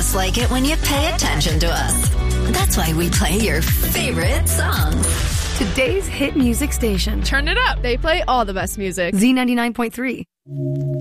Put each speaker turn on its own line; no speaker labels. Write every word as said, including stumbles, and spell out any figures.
just like it when you pay attention to us. That's why we play your favorite songs.
Today's hit music station.
Turn it up. They play all the best music.
Z ninety-nine point three.